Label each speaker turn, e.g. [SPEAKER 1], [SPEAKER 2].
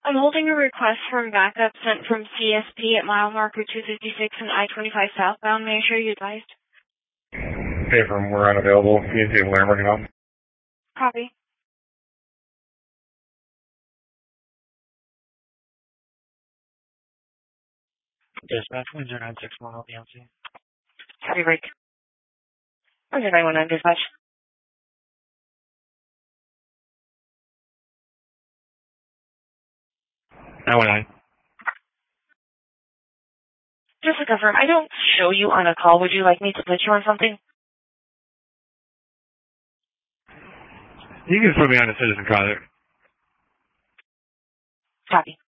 [SPEAKER 1] I'm holding a request for backup sent from CSP at mile marker 256 and I-25 southbound. May I share you advised?
[SPEAKER 2] Okay, from we're unavailable. PNC of Lamb working on.
[SPEAKER 1] Copy.
[SPEAKER 3] Dispatch, Windsor 96 mile PNC.
[SPEAKER 1] Copy break. Windsor 919 dispatch. Just to confirm, I don't show you on a call. Would you like me to put you on something?
[SPEAKER 3] You can put me on a citizen call.
[SPEAKER 1] Copy.